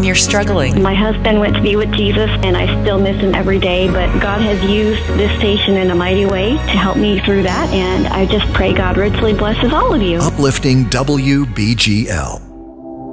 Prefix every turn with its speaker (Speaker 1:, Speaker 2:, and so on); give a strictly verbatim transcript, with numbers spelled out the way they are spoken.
Speaker 1: you're struggling.
Speaker 2: My husband went to be with Jesus, and I still miss him every day, but God has used this station in a mighty way to help me through that, and I just pray God richly blesses all of you.
Speaker 3: Uplifting W B G L.